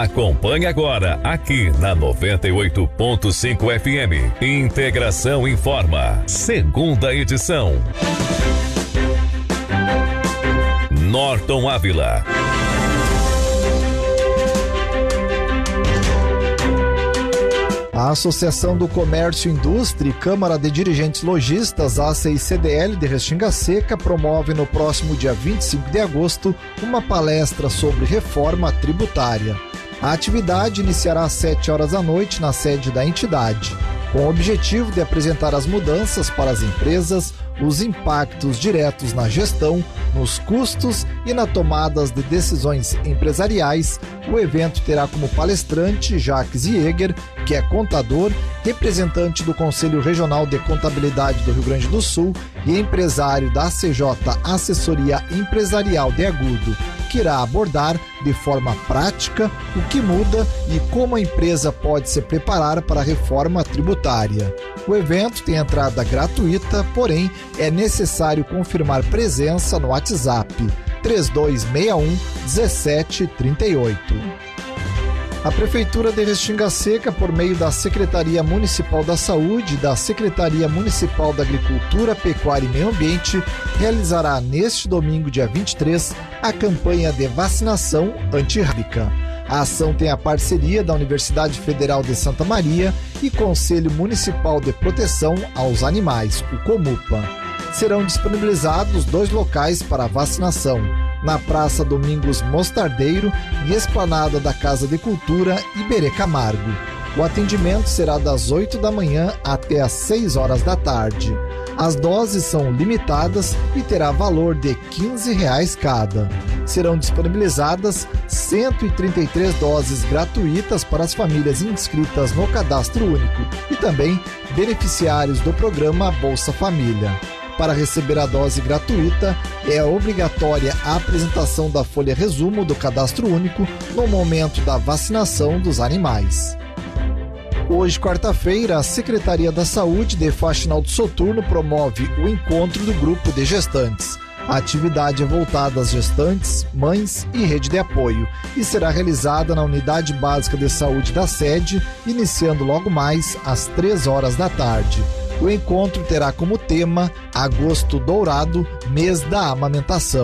Acompanhe agora aqui na 98.5 FM. Integração Informa, segunda edição. Norton Ávila. A Associação do Comércio e Indústria e Câmara de Dirigentes Lojistas, ACI-CDL de Restinga Seca, promove no próximo dia 25 de agosto uma palestra sobre reforma tributária. A atividade iniciará às 7 horas da noite na sede da entidade, com o objetivo de apresentar as mudanças para as empresas, os impactos diretos na gestão, nos custos e na tomada de decisões empresariais. O evento terá como palestrante Jacques Jäger, que é contador, representante do Conselho Regional de Contabilidade do Rio Grande do Sul e empresário da ACJ Assessoria Empresarial de Agudo, que irá abordar de forma prática o que muda e como a empresa pode se preparar para a reforma tributária. O evento tem entrada gratuita, porém é necessário confirmar presença no WhatsApp 3261 1738. A Prefeitura de Restinga Seca, por meio da Secretaria Municipal da Saúde e da Secretaria Municipal da Agricultura, Pecuária e Meio Ambiente, realizará neste domingo, dia 23, a campanha de vacinação antirrábica. A ação tem a parceria da Universidade Federal de Santa Maria e Conselho Municipal de Proteção aos Animais, o COMUPA. Serão disponibilizados 2 locais para a vacinação, na Praça Domingos Mostardeiro e Esplanada da Casa de Cultura Iberê Camargo. O atendimento será das 8 da manhã até às 6 horas da tarde. As doses são limitadas e terá valor de R$ 15 cada. Serão disponibilizadas 133 doses gratuitas para as famílias inscritas no Cadastro Único e também beneficiários do programa Bolsa Família. Para receber a dose gratuita, é obrigatória a apresentação da folha resumo do Cadastro Único no momento da vacinação dos animais. Hoje, quarta-feira, a Secretaria da Saúde de Faxinal do Soturno promove o encontro do grupo de gestantes. A atividade é voltada às gestantes, mães e rede de apoio e será realizada na Unidade Básica de Saúde da sede, iniciando logo mais às 3 horas da tarde. O encontro terá como tema Agosto Dourado, mês da amamentação.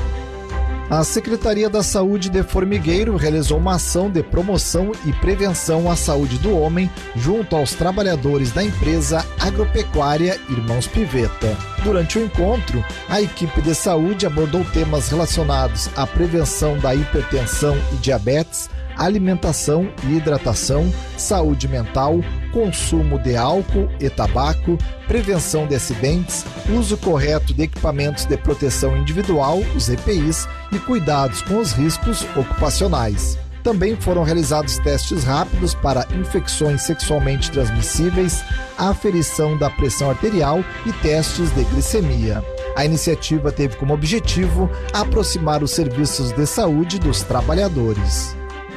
A Secretaria da Saúde de Formigueiro realizou uma ação de promoção e prevenção à saúde do homem junto aos trabalhadores da empresa agropecuária Irmãos Piveta. Durante o encontro, a equipe de saúde abordou temas relacionados à prevenção da hipertensão e diabetes, alimentação e hidratação, saúde mental, consumo de álcool e tabaco, prevenção de acidentes, uso correto de equipamentos de proteção individual, os EPIs, e cuidados com os riscos ocupacionais. Também foram realizados testes rápidos para infecções sexualmente transmissíveis, aferição da pressão arterial e testes de glicemia. A iniciativa teve como objetivo aproximar os serviços de saúde dos trabalhadores.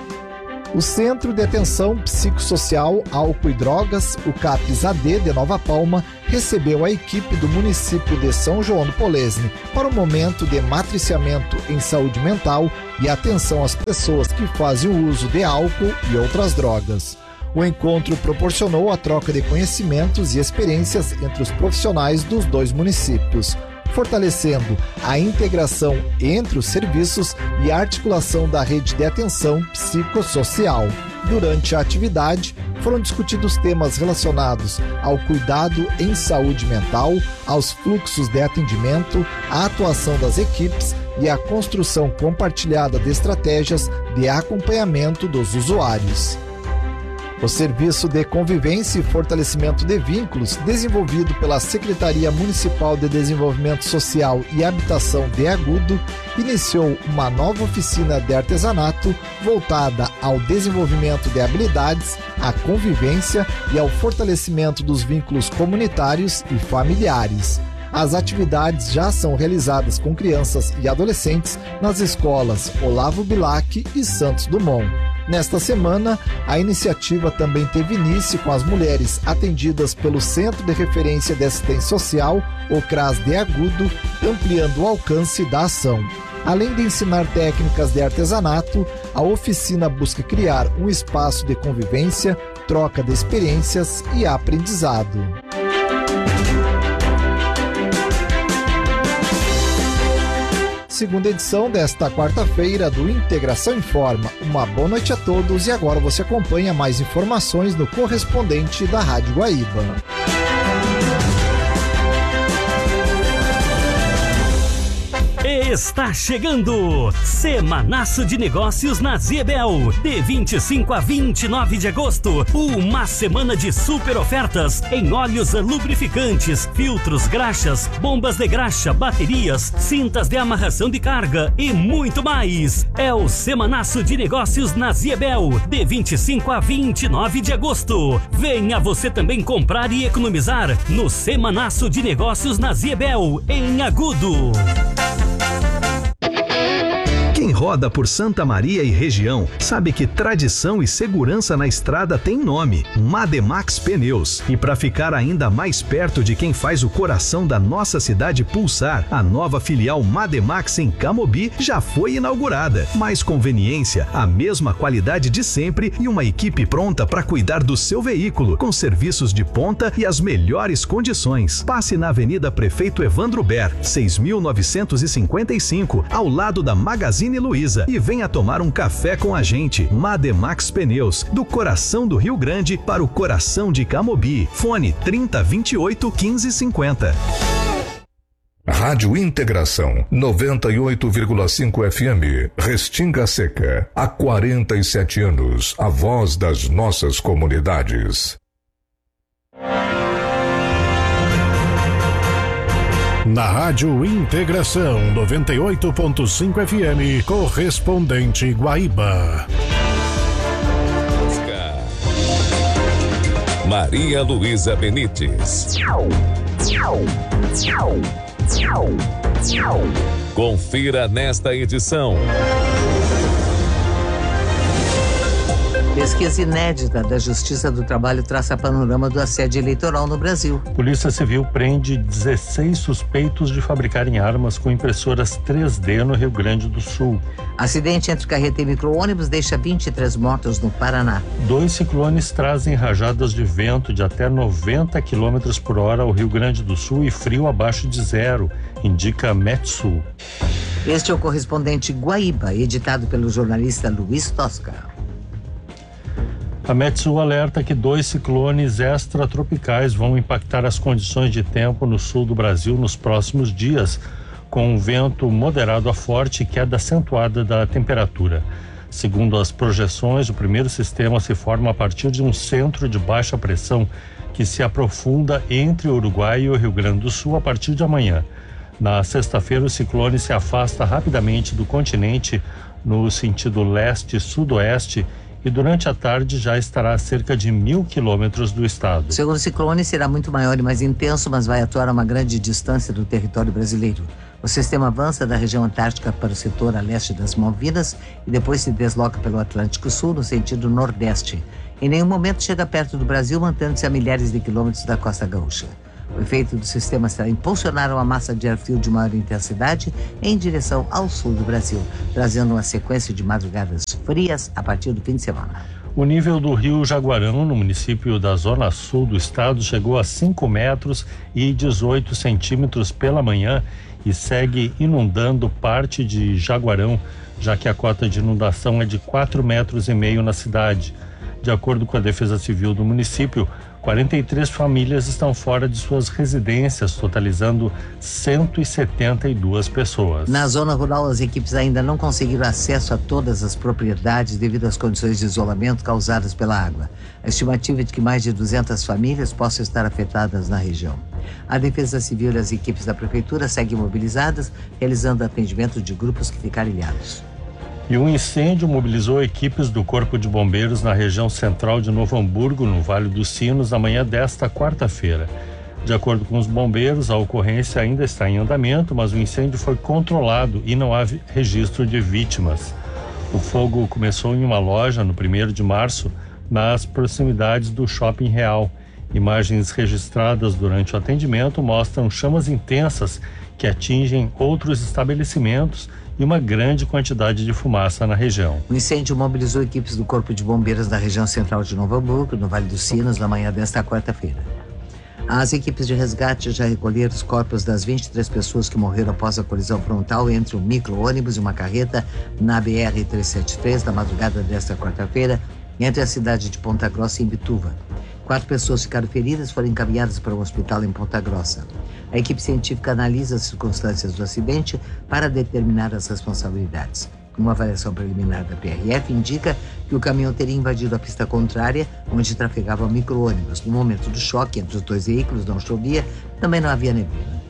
O Centro de Atenção Psicossocial, Álcool e Drogas, o CAPS-AD de Nova Palma, recebeu a equipe do município de São João do Polesne para um momento de matriciamento em saúde mental e atenção às pessoas que fazem o uso de álcool e outras drogas. O encontro proporcionou a troca de conhecimentos e experiências entre os profissionais dos 2 municípios, fortalecendo a integração entre os serviços e a articulação da rede de atenção psicossocial. Durante a atividade, foram discutidos temas relacionados ao cuidado em saúde mental, aos fluxos de atendimento, à atuação das equipes e a construção compartilhada de estratégias de acompanhamento dos usuários. O Serviço de Convivência e Fortalecimento de Vínculos, desenvolvido pela Secretaria Municipal de Desenvolvimento Social e Habitação de Agudo, iniciou uma nova oficina de artesanato voltada ao desenvolvimento de habilidades, à convivência e ao fortalecimento dos vínculos comunitários e familiares. As atividades já são realizadas com crianças e adolescentes nas escolas Olavo Bilac e Santos Dumont. Nesta semana, a iniciativa também teve início com as mulheres atendidas pelo Centro de Referência de Assistência Social, o CRAS de Agudo, ampliando o alcance da ação. Além de ensinar técnicas de artesanato, a oficina busca criar um espaço de convivência, troca de experiências e aprendizado. Segunda edição desta quarta-feira do Integração Informa. Uma boa noite a todos e agora você acompanha mais informações no correspondente da Rádio Guaíba. Está chegando Semanaço de Negócios na Zebel, de 25 a 29 de agosto, uma semana de super ofertas em óleos lubrificantes, filtros, graxas, bombas de graxa, baterias, cintas de amarração de carga e muito mais. É o Semanaço de Negócios na Zebel, de 25 a 29 de agosto. Venha você também comprar e economizar no Semanaço de Negócios na Zebel, em Agudo. Quem roda por Santa Maria e região sabe que tradição e segurança na estrada tem nome: Mademax Pneus. E para ficar ainda mais perto de quem faz o coração da nossa cidade pulsar, a nova filial Mademax em Camobi já foi inaugurada. Mais conveniência, a mesma qualidade de sempre e uma equipe pronta para cuidar do seu veículo, com serviços de ponta e as melhores condições. Passe na Avenida Prefeito Evandro Ber, 6.955, ao lado da Magazine Luiza, e venha tomar um café com a gente. Mademax Pneus, do coração do Rio Grande para o coração de Camobi. Fone 3028 1550. Rádio Integração 98,5 FM, Restinga Seca. Há 47 anos, a voz das nossas comunidades. Na Rádio Integração 98.5 FM, correspondente Guaíba. Maria Luísa Benites. Confira nesta edição. Pesquisa inédita da Justiça do Trabalho traça panorama do assédio eleitoral no Brasil. Polícia Civil prende 16 suspeitos de fabricarem armas com impressoras 3D no Rio Grande do Sul. Acidente entre carreta e micro-ônibus deixa 23 mortos no Paraná. 2 ciclones trazem rajadas de vento de até 90 km por hora ao Rio Grande do Sul e frio abaixo de zero, indica Metsul. Este é o correspondente Guaíba, editado pelo jornalista Luiz Tosca. A Metsul alerta que 2 ciclones extratropicais vão impactar as condições de tempo no sul do Brasil nos próximos dias, com um vento moderado a forte e queda acentuada da temperatura. Segundo as projeções, o primeiro sistema se forma a partir de um centro de baixa pressão que se aprofunda entre o Uruguai e o Rio Grande do Sul a partir de amanhã. Na sexta-feira, o ciclone se afasta rapidamente do continente no sentido leste-sudoeste e durante a tarde já estará a cerca de 1.000 quilômetros do estado. O segundo ciclone será muito maior e mais intenso, mas vai atuar a uma grande distância do território brasileiro. O sistema avança da região antártica para o setor a leste das Malvinas e depois se desloca pelo Atlântico Sul no sentido nordeste. Em nenhum momento chega perto do Brasil, mantendo-se a milhares de quilômetros da costa gaúcha. O efeito do sistema será impulsionar uma massa de ar frio de maior intensidade em direção ao sul do Brasil, trazendo uma sequência de madrugadas frias a partir do fim de semana. O nível do rio Jaguarão, no município da zona sul do estado, chegou a 5 metros e 18 centímetros pela manhã e segue inundando parte de Jaguarão, já que a cota de inundação é de 4,5 metros na cidade. De acordo com a Defesa Civil do município, 43 famílias estão fora de suas residências, totalizando 172 pessoas. Na zona rural, as equipes ainda não conseguiram acesso a todas as propriedades devido às condições de isolamento causadas pela água. A estimativa é de que mais de 200 famílias possam estar afetadas na região. A Defesa Civil e as equipes da Prefeitura seguem mobilizadas, realizando atendimento de grupos que ficaram ilhados. E um incêndio mobilizou equipes do Corpo de Bombeiros na região central de Novo Hamburgo, no Vale dos Sinos, na manhã desta quarta-feira. De acordo com os bombeiros, a ocorrência ainda está em andamento, mas o incêndio foi controlado e não há registro de vítimas. O fogo começou em uma loja no 1º de março, nas proximidades do Shopping Real. Imagens registradas durante o atendimento mostram chamas intensas que atingem outros estabelecimentos e uma grande quantidade de fumaça na região. O incêndio mobilizou equipes do Corpo de Bombeiros da região central de Novo Hamburgo, no Vale dos Sinos, na manhã desta quarta-feira. As equipes de resgate já recolheram os corpos das 23 pessoas que morreram após a colisão frontal entre um micro-ônibus e uma carreta na BR-373 na madrugada desta quarta-feira, entre a cidade de Ponta Grossa e Imbituva. 4 pessoas ficaram feridas e foram encaminhadas para um hospital em Ponta Grossa. A equipe científica analisa as circunstâncias do acidente para determinar as responsabilidades. Uma avaliação preliminar da PRF indica que o caminhão teria invadido a pista contrária, onde trafegava o micro-ônibus. No momento do choque entre os dois veículos, não chovia, também não havia neblina.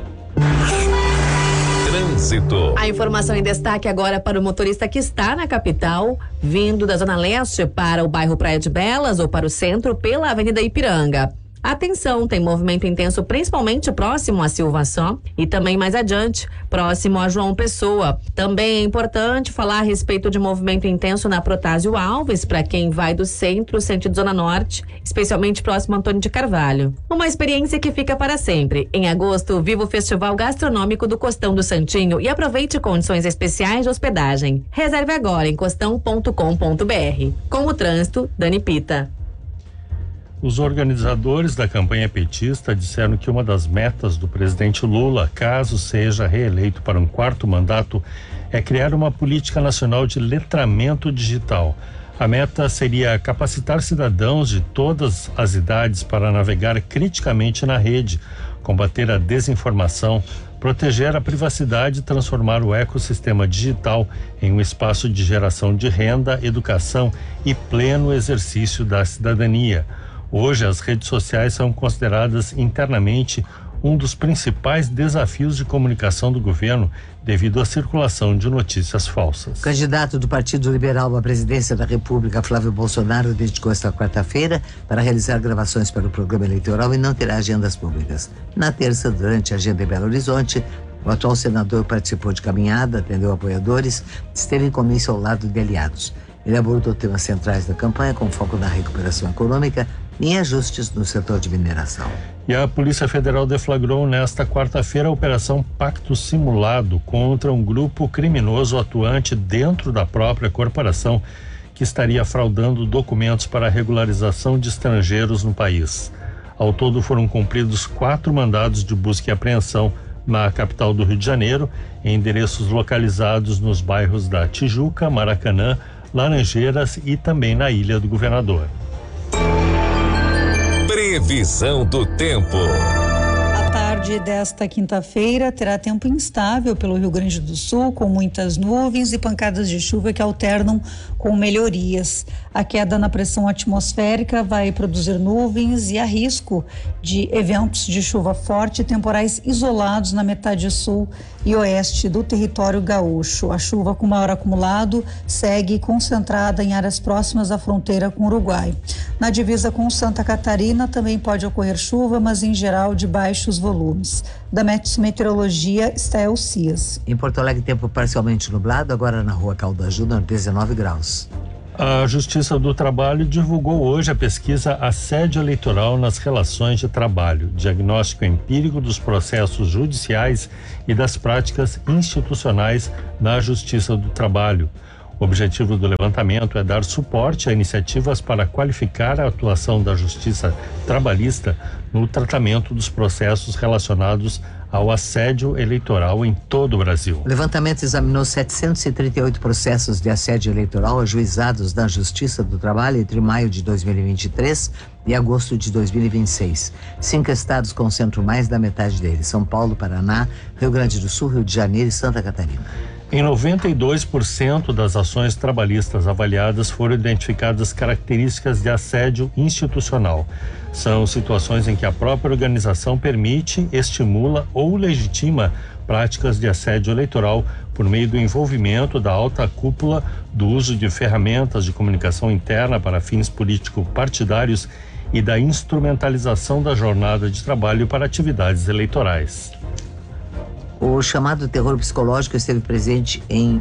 Trânsito. A informação em destaque agora para o motorista que está na capital, vindo da Zona Leste para o bairro Praia de Belas ou para o centro pela Avenida Ipiranga. Atenção, tem movimento intenso principalmente próximo a Silva Só e também mais adiante, próximo a João Pessoa. Também é importante falar a respeito de movimento intenso na Protásio Alves, para quem vai do centro, sentido Zona Norte, especialmente próximo a Antônio de Carvalho. Uma experiência que fica para sempre. Em agosto, viva o Festival Gastronômico do Costão do Santinho e aproveite condições especiais de hospedagem. Reserve agora em costão.com.br. Com o trânsito, Dani Pita. Os organizadores da campanha petista disseram que uma das metas do presidente Lula, caso seja reeleito para um 4º mandato, é criar uma política nacional de letramento digital. A meta seria capacitar cidadãos de todas as idades para navegar criticamente na rede, combater a desinformação, proteger a privacidade e transformar o ecossistema digital em um espaço de geração de renda, educação e pleno exercício da cidadania. Hoje, as redes sociais são consideradas internamente um dos principais desafios de comunicação do governo devido à circulação de notícias falsas. O candidato do Partido Liberal à presidência da República, Flávio Bolsonaro, dedicou esta quarta-feira para realizar gravações para o programa eleitoral e não terá agendas públicas. Na terça, durante a agenda em Belo Horizonte, o atual senador participou de caminhada, atendeu apoiadores, esteve em comício ao lado de aliados. Ele abordou temas centrais da campanha, com foco na recuperação econômica e em ajustes no setor de mineração. E a Polícia Federal deflagrou nesta quarta-feira a Operação Pacto Simulado contra um grupo criminoso atuante dentro da própria corporação que estaria fraudando documentos para a regularização de estrangeiros no país. Ao todo foram cumpridos 4 mandados de busca e apreensão na capital do Rio de Janeiro, em endereços localizados nos bairros da Tijuca, Maracanã, Laranjeiras e também na Ilha do Governador. Previsão do tempo. A tarde desta quinta-feira terá tempo instável pelo Rio Grande do Sul, com muitas nuvens e pancadas de chuva que alternam com melhorias. A queda na pressão atmosférica vai produzir nuvens e há risco de eventos de chuva forte e temporais isolados na metade sul e oeste do território gaúcho. A chuva com maior acumulado segue concentrada em áreas próximas à fronteira com o Uruguai. Na divisa com Santa Catarina também pode ocorrer chuva, mas em geral de baixos volumes. Da Meteorologia, Estel Cias. Em Porto Alegre, tempo parcialmente nublado, agora na Rua Caldas Júnior, 19 graus. A Justiça do Trabalho divulgou hoje a pesquisa Assédio Eleitoral nas Relações de Trabalho, diagnóstico empírico dos processos judiciais e das práticas institucionais na Justiça do Trabalho. O objetivo do levantamento é dar suporte a iniciativas para qualificar a atuação da Justiça Trabalhista no tratamento dos processos relacionados ao assédio eleitoral em todo o Brasil. O levantamento examinou 738 processos de assédio eleitoral ajuizados na Justiça do Trabalho entre maio de 2023 e agosto de 2026. 5 estados concentram mais da metade deles: São Paulo, Paraná, Rio Grande do Sul, Rio de Janeiro e Santa Catarina. Em 92% das ações trabalhistas avaliadas foram identificadas características de assédio institucional. São situações em que a própria organização permite, estimula ou legitima práticas de assédio eleitoral por meio do envolvimento da alta cúpula, do uso de ferramentas de comunicação interna para fins político-partidários e da instrumentalização da jornada de trabalho para atividades eleitorais. O chamado terror psicológico esteve presente em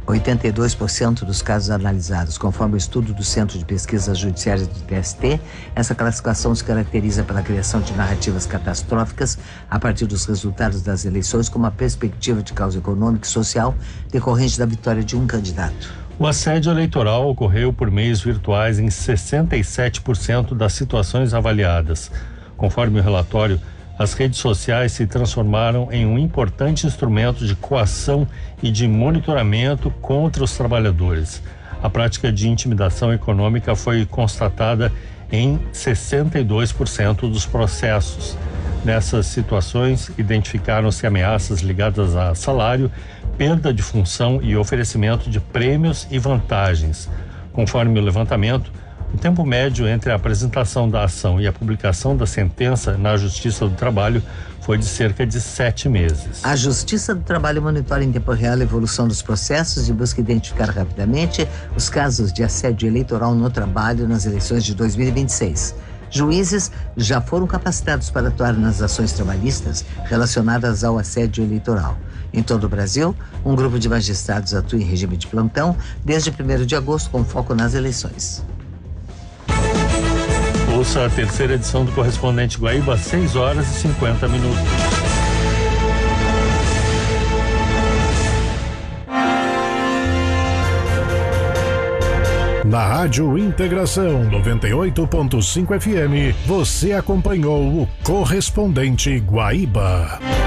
82% dos casos analisados, conforme o estudo do Centro de Pesquisas Judiciárias do TST, essa classificação se caracteriza pela criação de narrativas catastróficas a partir dos resultados das eleições com uma perspectiva de causa econômica e social decorrente da vitória de um candidato. O assédio eleitoral ocorreu por meios virtuais em 67% das situações avaliadas. Conforme o relatório, as redes sociais se transformaram em um importante instrumento de coação e de monitoramento contra os trabalhadores. A prática de intimidação econômica foi constatada em 62% dos processos. Nessas situações, identificaram-se ameaças ligadas a salário, perda de função e oferecimento de prêmios e vantagens. Conforme o levantamento, o tempo médio entre a apresentação da ação e a publicação da sentença na Justiça do Trabalho foi de cerca de 7 meses. A Justiça do Trabalho monitora em tempo real a evolução dos processos e busca identificar rapidamente os casos de assédio eleitoral no trabalho nas eleições de 2026. Juízes já foram capacitados para atuar nas ações trabalhistas relacionadas ao assédio eleitoral. Em todo o Brasil, um grupo de magistrados atua em regime de plantão desde 1º de agosto com foco nas eleições. Ouça a terceira edição do Correspondente Guaíba, 6h50. Na Rádio Integração 98.5 FM, você acompanhou o Correspondente Guaíba.